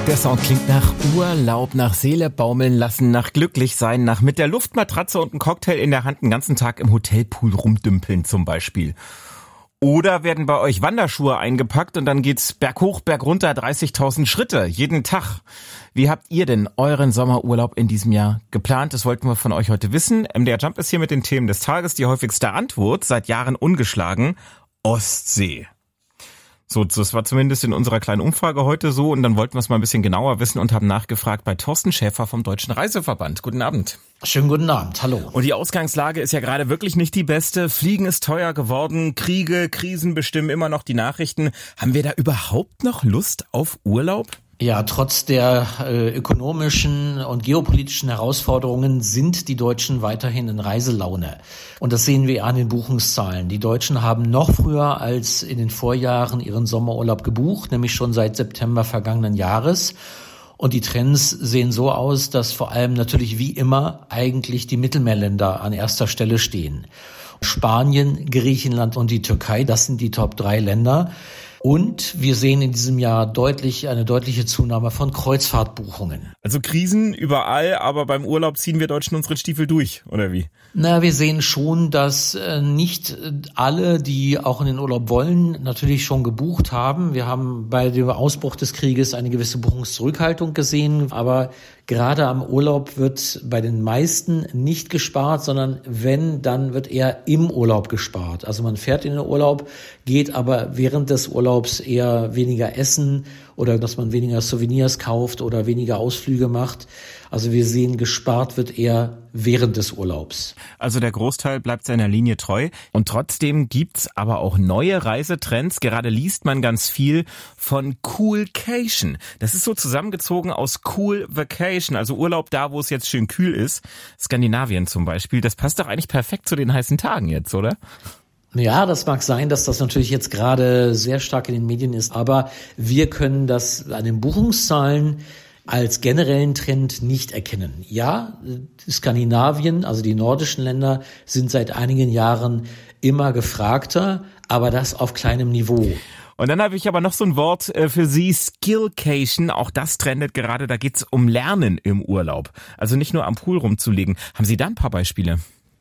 Der Sound klingt nach Urlaub, nach Seele baumeln lassen, nach glücklich sein, nach mit der Luftmatratze und einem Cocktail in der Hand den ganzen Tag im Hotelpool rumdümpeln zum Beispiel. Oder werden bei euch Wanderschuhe eingepackt und dann geht's berghoch, bergunter, 30.000 Schritte jeden Tag. Wie habt ihr denn euren Sommerurlaub in diesem Jahr geplant? Das wollten wir von euch heute wissen. MDR Jump ist hier mit den Themen des Tages. Die häufigste Antwort, seit Jahren ungeschlagen, Ostsee. So, das war zumindest in unserer kleinen Umfrage heute so und dann wollten wir es mal ein bisschen genauer wissen und haben nachgefragt bei Thorsten Schäfer vom Deutschen Reiseverband. Guten Abend. Schönen guten Abend, hallo. Und die Ausgangslage ist ja gerade wirklich nicht die beste. Fliegen ist teuer geworden, Kriege, Krisen bestimmen immer noch die Nachrichten. Haben wir da überhaupt noch Lust auf Urlaub? Ja, trotz der ökonomischen und geopolitischen Herausforderungen sind die Deutschen weiterhin in Reiselaune. Und das sehen wir an den Buchungszahlen. Die Deutschen haben noch früher als in den Vorjahren ihren Sommerurlaub gebucht, nämlich schon seit September vergangenen Jahres. Und die Trends sehen so aus, dass vor allem natürlich wie immer eigentlich die Mittelmeerländer an erster Stelle stehen. Spanien, Griechenland und die Türkei, das sind die Top 3 Länder. Und wir sehen in diesem Jahr eine deutliche Zunahme von Kreuzfahrtbuchungen. Also Krisen überall, aber beim Urlaub ziehen wir Deutschen unsere Stiefel durch, oder wie? Na, wir sehen schon, dass nicht alle, die auch in den Urlaub wollen, natürlich schon gebucht haben. Wir haben bei dem Ausbruch des Krieges eine gewisse Buchungszurückhaltung gesehen, aber gerade am Urlaub wird bei den meisten nicht gespart, sondern wenn, dann wird eher im Urlaub gespart. Also man fährt in den Urlaub, geht aber während des Urlaubs eher weniger essen oder dass man weniger Souvenirs kauft oder weniger Ausflüge macht. Also wir sehen, gespart wird eher während des Urlaubs. Also der Großteil bleibt seiner Linie treu. Und trotzdem gibt's aber auch neue Reisetrends. Gerade liest man ganz viel von Coolcation. Das ist so zusammengezogen aus Cool Vacation, also Urlaub da, wo es jetzt schön kühl ist. Skandinavien zum Beispiel. Das passt doch eigentlich perfekt zu den heißen Tagen jetzt, oder? Ja, das mag sein, dass das natürlich jetzt gerade sehr stark in den Medien ist, aber wir können das an den Buchungszahlen als generellen Trend nicht erkennen. Ja, Skandinavien, also die nordischen Länder, sind seit einigen Jahren immer gefragter, aber das auf kleinem Niveau. Und dann habe ich aber noch so ein Wort für Sie, Skillcation. Auch das trendet gerade, da geht's um Lernen im Urlaub. Also nicht nur am Pool rumzulegen. Haben Sie da ein paar Beispiele?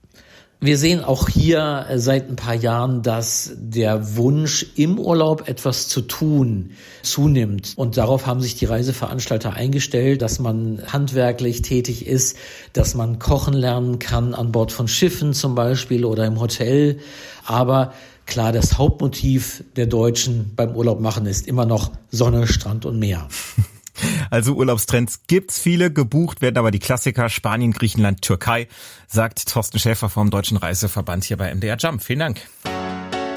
Wir sehen auch hier seit ein paar Jahren, dass der Wunsch, im Urlaub etwas zu tun, zunimmt. Und darauf haben sich die Reiseveranstalter eingestellt, dass man handwerklich tätig ist, dass man kochen lernen kann an Bord von Schiffen zum Beispiel oder im Hotel. Aber klar, das Hauptmotiv der Deutschen beim Urlaub machen ist immer noch Sonne, Strand und Meer. Also Urlaubstrends gibt's viele, gebucht werden aber die Klassiker Spanien, Griechenland, Türkei, sagt Thorsten Schäfer vom Deutschen Reiseverband hier bei MDR Jump. Vielen Dank.